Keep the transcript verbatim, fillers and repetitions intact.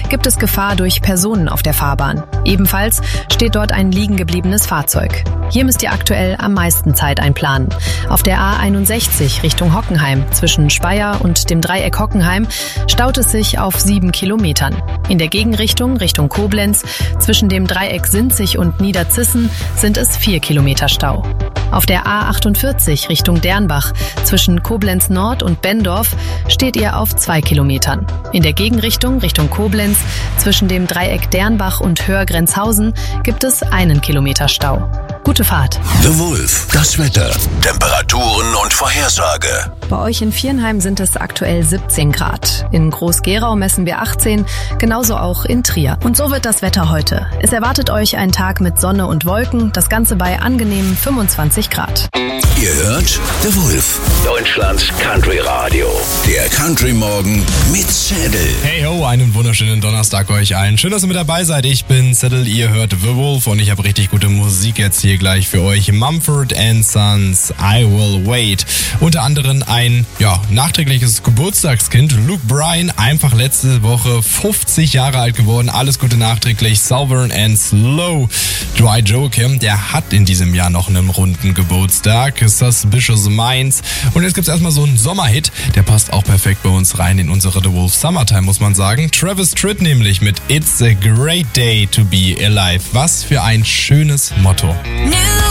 gibt es Gefahr durch Personen auf der Fahrbahn. Ebenfalls steht dort ein liegen gebliebenes Fahrzeug. Hier müsst ihr aktuell am meisten Zeit einplanen. Auf der A einundsechzig Richtung Hockenheim zwischen Speyer und dem Dreieck Hockenheim staut es sich auf sieben Kilometern. In der Gegenrichtung Richtung Koblenz zwischen dem Dreieck Sinzig und Niederzissen sind es vier Kilometer Stau. Auf der A achtundvierzig Richtung Dernbach zwischen Koblenz Nord und Benndorf steht ihr auf zwei Kilometern. In der Gegenrichtung Richtung Koblenz zwischen dem Dreieck Dernbach und Hörgrenzhausen gibt es einen Kilometer Stau. Gute Fahrt. The Wolf, das Wetter, Temperaturen und Vorhersage. Bei euch in Viernheim sind es aktuell siebzehn Grad. In Groß-Gerau messen wir achtzehn, genauso auch in Trier. Und so wird das Wetter heute. Es erwartet euch ein Tag mit Sonne und Wolken, das Ganze bei angenehmen fünfundzwanzig Grad. Ihr hört The Wolf, Deutschlands Country Radio. Der Country Morgen mit Zettel. Hey ho, einen wunderschönen Donnerstag euch allen. Schön, dass ihr mit dabei seid. Ich bin Zettel, ihr hört The Wolf und ich habe richtig gute Musik jetzt hier gleich für euch. Mumford and Sons, I Will Wait. Unter anderem ein, ja, nachträgliches Geburtstagskind, Luke Bryan, einfach letzte Woche fünfzig Jahre alt geworden. Alles Gute nachträglich. Sovereign and Slow. Dry Joachim, der hat in diesem Jahr noch einen runden Geburtstag. Suspicious Minds. Und jetzt gibt's erstmal so einen Sommerhit, der passt auch perfekt bei uns rein in unsere The Wolf Summertime, muss man sagen. Travis Tritt nämlich mit It's a Great Day to be Alive. Was für ein schönes Motto.